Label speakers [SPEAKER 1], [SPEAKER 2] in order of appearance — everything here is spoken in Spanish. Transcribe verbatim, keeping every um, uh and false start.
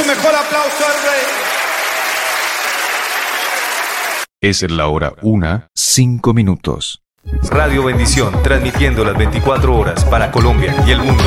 [SPEAKER 1] mejor aplauso al rey.
[SPEAKER 2] Es la hora una, cinco minutos.
[SPEAKER 3] Radio Bendición, transmitiendo las veinticuatro horas para Colombia y el mundo.